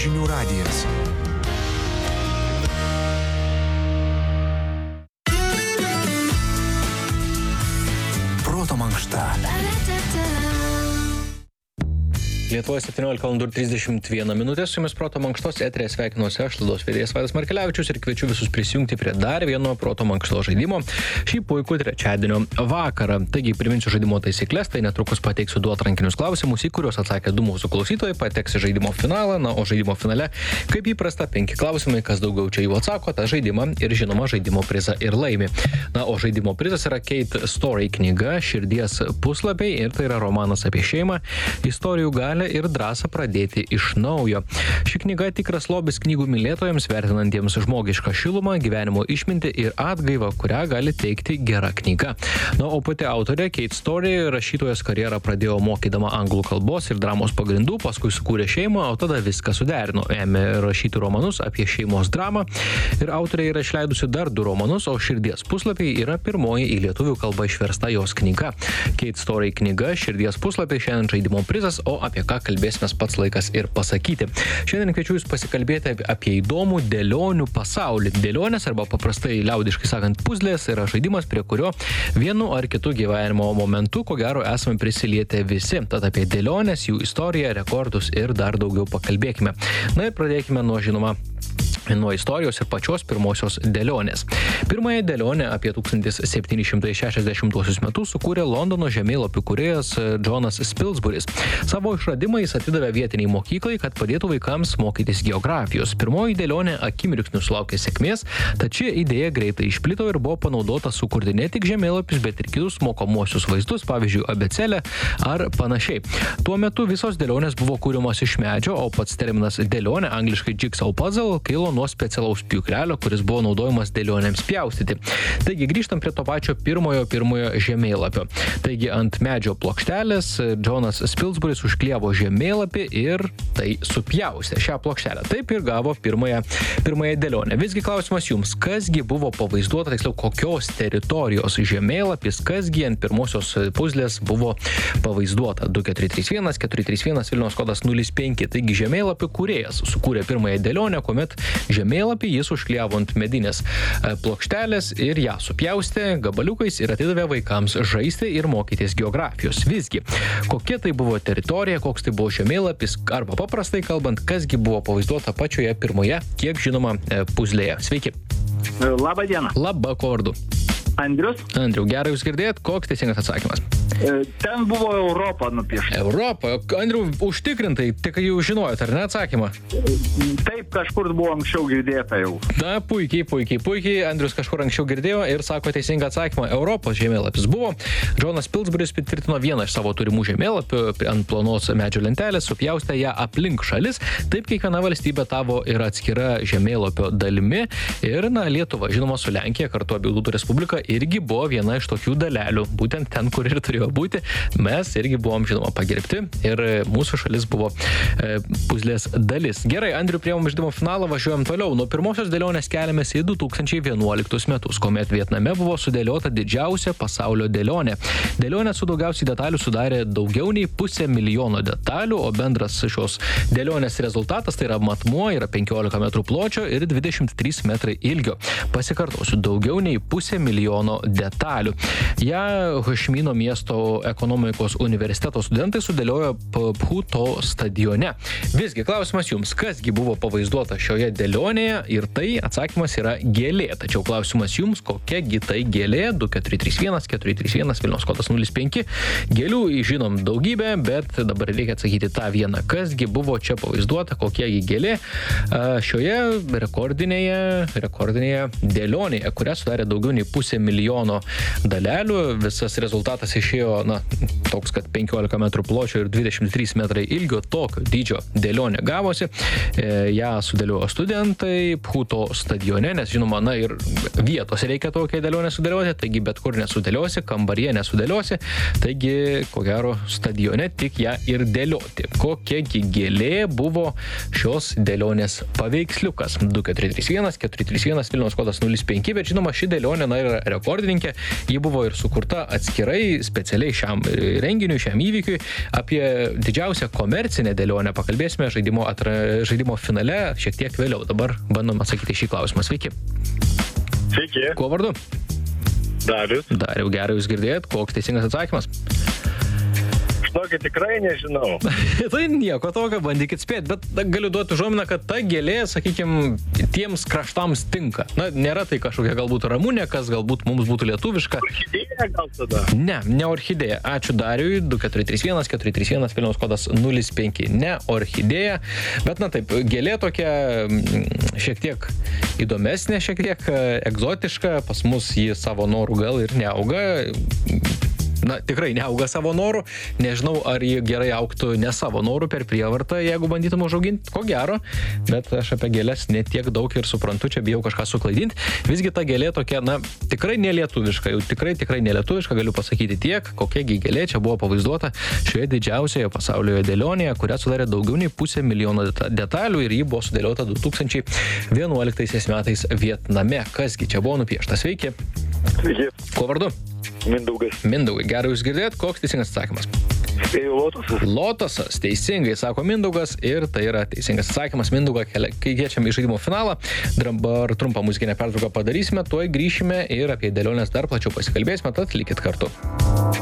Žinių radijas. Proto mankšta. Lietuvoje 17:31 minutės, su jumis Proto mankštos eteryje sveikinuosi aš, laidos vedėjas Vaidas Markelevičius, ir kviečiu visus prisijungti prie dar vieno Proto mankštos žaidimo šį puikų trečiadienio vakarą. Taigi, priminsiu žaidimo taisyklės, tai netrukus pateiksiu du atrankinius klausimus, į kuriuos atsakė du mūsų klausytojai, pateks į žaidimo finalą, o žaidimo finale, kaip įprasta, 5 klausimai, kas daugiau čia jų atsako, tą žaidimą ir žinoma žaidimo prizą ir laimi. O žaidimo prizas yra Kate Story knyga Širdies puslapiai, ir tai yra romanas apie šeimą, istorijų gali ir drąsą pradėti iš naujo. Ši knyga tikras lobis knygų mylėtojams, vertinantiems žmogišką šilumą, gyvenimo išmintį ir atgaivą, kurią gali teikti gera knyga. O pati autorė Kate Story rašytojos karjerą pradėjo mokydama anglų kalbos ir dramos pagrindų, paskui sukūrė šeimą, o tada viską suderino. Ėmė rašyti romanus apie šeimos dramą ir autorė yra išleidusi dar 2 romanus, o Širdies puslapiai yra pirmoji į lietuvių kalbą išversta jos knyga. Kate Story knyga Širdies puslapiai šiandien žaidimo prizas, o apie ką kalbėsime pats laikas ir pasakyti. Šiandien kviečiu jūs pasikalbėti apie įdomų dėlionių pasaulį. Dėlionės, arba paprastai liaudiškai sakant puzlės, yra žaidimas, prie kurio vienu ar kitu gyvenimo momentu, ko gero, esame prisilietę visi. Tad apie dėlionės, jų istoriją, rekordus ir dar daugiau pakalbėkime. Ir pradėkime nuo istorijos ir pačios pirmosios dėlionės. Pirmąją dėlionę apie 1760 metus sukūrė Londono žemėlapių kūrėjas Jonas Spilsburis. Savo išradimą jis atidavė vietiniai mokyklai, kad padėtų vaikams mokytis geografijos. Pirmoji dėlionė akimirksniu sulaukė sėkmės, tad ši idėja greitai išplito ir buvo panaudota sukurti ne tik žemėlapius, bet ir kitus mokomuosius vaizdus, pavyzdžiui, abėcėlę ar panašiai. Tuo metu visos dėlionės buvo kūriamos iš medžio, o pats terminas dėlionė, angliškai jigsaw puzzle, kilo nuo specialaus pjūklelio, kuris buvo naudojamas dėlionėms pjaustyti. Taigi grįžtam prie to pačio pirmojo žemėlapio. Taigi ant medžio plokštelės Jonas Spilsburis užklijavo žemėlapį ir tai supjaustė šią plokštelę. Taip ir gavo pirmąją dėlionę. Visgi klausimas jums, kasgi buvo pavaizduota, tiksliau kokios teritorijos žemėlapis, kasgi ant pirmosios puzlės buvo pavaizduota. 2431 431 Vilniaus kodas 05. Taigi žemėlapių kūrėjas sukūrė pirmąją dėlionę, kuomet žemėlapį jis užklijavo ant medinės plokštelės ir ją supjaustė gabaliukais ir atidavė vaikams žaisti ir mokytis geografijos. Visgi, kokia tai buvo teritorija, koks tai buvo žemėlapis, arba paprastai kalbant, kasgi buvo pavaizduota pačioje pirmoje, kiek žinoma, puzlėje. Sveiki. Labą dieną. Labą, kuo vardu? Andrius. Andriau, gerai jūs girdėjot, koks teisingas atsakymas? Ten buvo Europa nupiešta. Europa? Andriau, užtikrintai, tik jau žinojot, ar ne atsakymą? Taip, kažkur buvo anksčiau girdėta jau. Na, puikiai. Andrius kažkur anksčiau girdėjo ir sako teisingą atsakymą. Europos žemėlapis buvo. Jonas Spilsburis patvirtino vieną iš savo turimų žemėlapių ant plonos medžio lentelės, supjaustė ją aplink šalis. Taip kiekviena valstybė tavo yra atskira žemėlapio dalimi. Ir, Lietuva, žinoma, su Lenkija, kartu abiejų tautų respublika, irgi buvo viena iš tokių dalelių. Būtent ten, kur ir turėjo būti, mes irgi buvom, žinoma, pagerbti ir mūsų šalis buvo puzlės dalis. Gerai, Andriu, priėmėm žaidimo finalą, važiuojam toliau. Nuo pirmosios dėlionės keliamės į 2011 metus, kuomet Vietname buvo sudėliota didžiausia pasaulio dėlionė. Dėlionė su daugiausiai detalių sudarė daugiau nei 500 000 detalių, o bendras šios dėlionės rezultatas, tai yra matmuo, yra 15 metrų pločio ir 23 metrai ilgio. Pasikartosiu, daugiau nei 500 000 detalių. Ja Hošimino miesto ekonomikos universiteto studentai sudėliojo Phuto stadione. Visgi, klausimas jums, kasgi buvo pavaizduota šioje dėlionėje, ir tai atsakymas yra gėlė. Tačiau klausimas jums, kokiagi tai gėlė, 2431 431 Vilniaus kodas 05. Gėlių žinom daugybę, bet dabar reikia atsakyti tą vieną. Kasgi buvo čia pavaizduota, kokiagi gėlė šioje rekordinėje dėlionėje, kurią sudarė daugiau nei 500 000 dalelių. Visas rezultatas išėjo, toks, kad 15 metrų pločio ir 23 metrai ilgio, tokio dydžio dėlionė gavosi. Ja sudėliojo studentai Phuto stadione, nes žinoma, ir vietos reikia tokią dėlionę sudėlioti, taigi bet kur nesudėliosi, kambaryje nesudėliosi, taigi, ko gero, stadione tik ją ir dėlioti. Kokiagi gėlė buvo šios dėlionės paveiksliukas? 2431 431 Vilniaus kodas 05, bet žinoma, ši dėlionė yra rekordininkė. Ji buvo ir sukurta atskirai, specialiai šiam renginiui, šiam įvykiui. Apie didžiausią komercinę dėlionę pakalbėsime žaidimo finale šiek tiek vėliau. Dabar bandom atsakyti šį klausimą. Sveiki. Sveiki, Kuo vardu? Darius. Dariau, gerai jūs girdėjot. Koks teisingas atsakymas? Žinokit, tikrai nežinau. Tai nieko tokio, bandykit spėti, bet galiu duoti užuominą, kad ta gėlė, sakykime, tiems kraštams tinka. Na, nėra tai kažkokia galbūt ramunė, kas galbūt mums būtų lietuviška. Orchidėja gal tada? Ne orchidėja. Ačiū Dariui, 2431 Vilniaus kodas 05. Ne orchidėja, bet na taip, gėlė tokia šiek tiek įdomesnė, šiek tiek egzotiška, pas mus ji savo norų gal ir neauga. Na, tikrai neauga savo norų. Nežinau, ar jie gerai augtų ne savo norų per prievartą, jeigu bandytum užauginti, ko gero, bet aš apie gėlės netiek daug ir suprantu, čia bijau kažką suklaidinti. Visgi ta gėlė tokia, na, tikrai nelietuviška, jau tikrai nelietuviška, galiu pasakyti tiek, kokiagi gėlė čia buvo pavaizduota šioje didžiausioje pasaulyje dėlionėje, kurią sudarė daugiau nei 500 000 detalių ir ji buvo sudėliota 2011 metais Vietname. Kasgi čia buvo nupiešta? Sveiki. Sveiki. Kuo vardu? Mindaugai. Gerai jūs girdėjot, koks teisingas atsakymas? Spėjau Lotusas. Lotusas, teisingai, sako Mindaugas, ir tai yra teisingas atsakymas. Mindaugą kviečiam į žaidimo finalą. Dabar trumpą muzikinę pertrauką padarysime, tuoj grįšime ir apie dėliones dar plačiau pasikalbėsime, tad likit kartu.